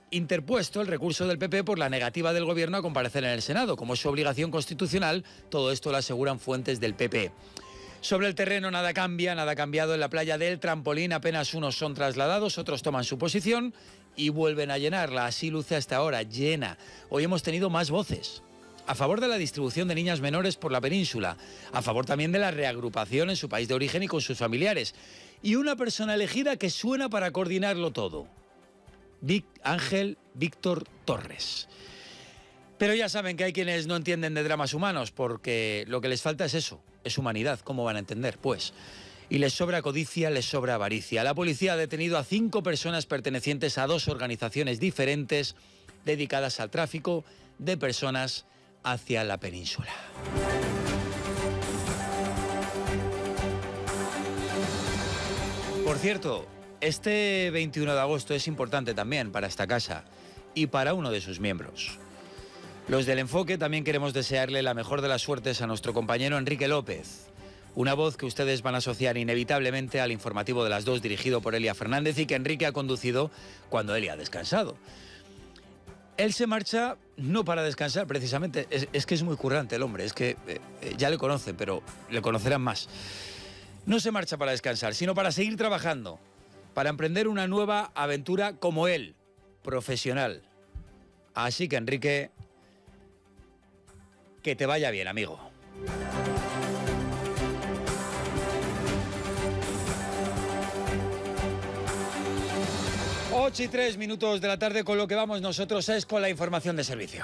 interpuesto el recurso del PP por la negativa del Gobierno a comparecer en el Senado. Como es su obligación constitucional, todo esto lo aseguran fuentes del PP. Sobre el terreno nada cambia, nada ha cambiado en la playa del Trampolín. Apenas unos son trasladados, otros toman su posición y vuelven a llenarla. Así luce hasta ahora, llena. Hoy hemos tenido más voces. A favor de la distribución de niñas menores por la península, a favor también de la reagrupación en su país de origen y con sus familiares. Y una persona elegida que suena para coordinarlo todo. Ángel Víctor Torres. Pero ya saben que hay quienes no entienden de dramas humanos, porque lo que les falta es eso, es humanidad. ¿Cómo van a entender? Pues... Y les sobra codicia, les sobra avaricia. La policía ha detenido a 5 personas pertenecientes a 2 organizaciones diferentes dedicadas al tráfico de personas hacia la península. Por cierto, este 21 de agosto es importante también para esta casa y para uno de sus miembros. Los del Enfoque también queremos desearle la mejor de las suertes a nuestro compañero Enrique López. Una voz que ustedes van a asociar inevitablemente al informativo de las 2 dirigido por Elia Fernández y que Enrique ha conducido cuando Elia ha descansado. Él se marcha no para descansar, precisamente. Es que es muy currante el hombre, es que ya le conocen, pero le conocerán más. No se marcha para descansar, sino para seguir trabajando, para emprender una nueva aventura como él, profesional. Así que, Enrique, que te vaya bien, amigo. Ocho y 3 minutos de la tarde, con lo que vamos nosotros es con la información de servicio.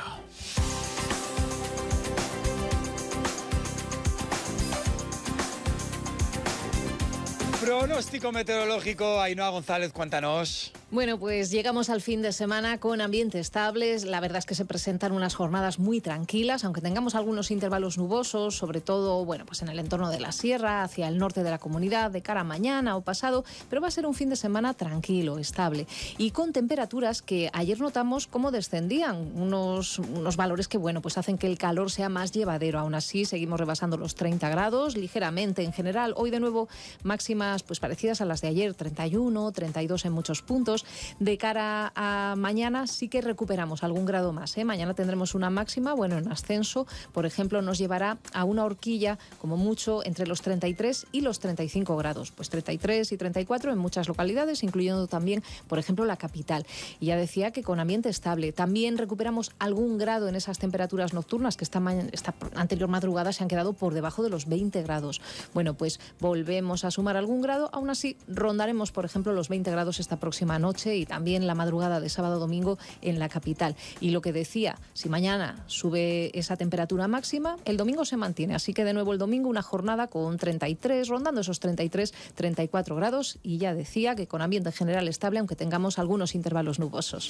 Pronóstico meteorológico, Ainhoa González, cuéntanos. Bueno, pues llegamos al fin de semana con ambiente estables. La verdad es que se presentan unas jornadas muy tranquilas, aunque tengamos algunos intervalos nubosos, sobre todo, bueno, pues en el entorno de la sierra, hacia el norte de la comunidad, de cara a mañana o pasado, pero va a ser un fin de semana tranquilo, estable, y con temperaturas que ayer notamos cómo descendían, unos valores que, bueno, pues hacen que el calor sea más llevadero. Aún así, seguimos rebasando los 30 grados, ligeramente en general. Hoy, de nuevo, máximas pues parecidas a las de ayer, 31, 32 en muchos puntos. De cara a mañana sí que recuperamos algún grado más, ¿eh? Mañana tendremos una máxima, bueno, en ascenso, por ejemplo, nos llevará a una horquilla, como mucho, entre los 33 y los 35 grados. Pues 33 y 34 en muchas localidades, incluyendo también, por ejemplo, la capital. Y ya decía que con ambiente estable. También recuperamos algún grado en esas temperaturas nocturnas que esta anterior madrugada se han quedado por debajo de los 20 grados. Bueno, pues volvemos a sumar algún grado. Aún así, rondaremos, por ejemplo, los 20 grados esta próxima noche y también la madrugada de sábado-domingo en la capital. Y lo que decía, si mañana sube esa temperatura máxima, el domingo se mantiene. Así que de nuevo el domingo una jornada con 33, rondando esos 33, 34 grados. Y ya decía que con ambiente general estable, aunque tengamos algunos intervalos nubosos.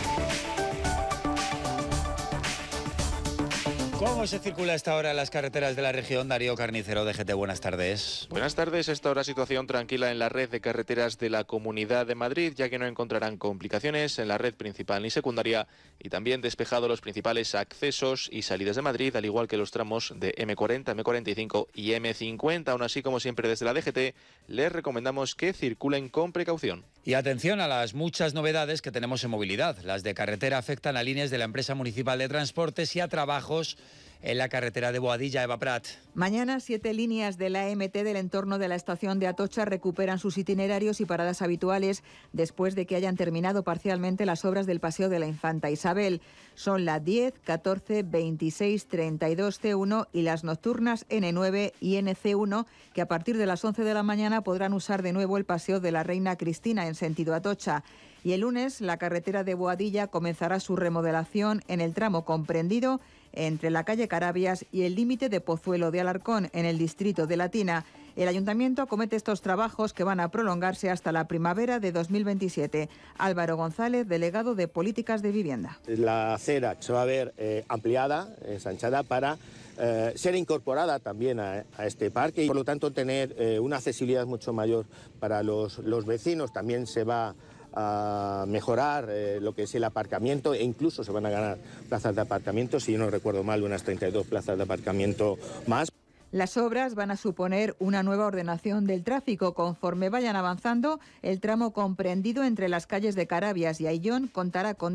¿Cómo se circula a esta hora en las carreteras de la región? Darío Carnicero, DGT, buenas tardes. Buenas tardes. Esta hora situación tranquila en la red de carreteras de la Comunidad de Madrid, ya que no encontrarán complicaciones en la red principal ni secundaria, y también despejado los principales accesos y salidas de Madrid, al igual que los tramos de M40, M45 y M50. Aún así, como siempre desde la DGT, les recomendamos que circulen con precaución. Y atención a las muchas novedades que tenemos en movilidad. Las de carretera afectan a líneas de la empresa municipal de transportes y a trabajos en la carretera de Boadilla, Eva Prat. Mañana 7 líneas de la MT del entorno de la estación de Atocha recuperan sus itinerarios y paradas habituales después de que hayan terminado parcialmente las obras del Paseo de la Infanta Isabel. Son la 10, 14, 26, 32 C1 y las nocturnas N9 y NC1, que a partir de las 11 de la mañana podrán usar de nuevo el Paseo de la Reina Cristina en sentido Atocha. Y el lunes la carretera de Boadilla comenzará su remodelación en el tramo comprendido entre la calle Carabias y el límite de Pozuelo de Alarcón, en el distrito de Latina. El ayuntamiento acomete estos trabajos que van a prolongarse hasta la primavera de 2027. Álvaro González, delegado de Políticas de Vivienda. La acera se va a ver ampliada, ensanchada, para ser incorporada también a este parque y, por lo tanto, tener una accesibilidad mucho mayor para los vecinos. También se va a mejorar lo que es el aparcamiento, e incluso se van a ganar plazas de aparcamiento, si yo no recuerdo mal, unas 32 plazas de aparcamiento más. Las obras van a suponer una nueva ordenación del tráfico. Conforme vayan avanzando, el tramo comprendido entre las calles de Carabias y Ayllón contará con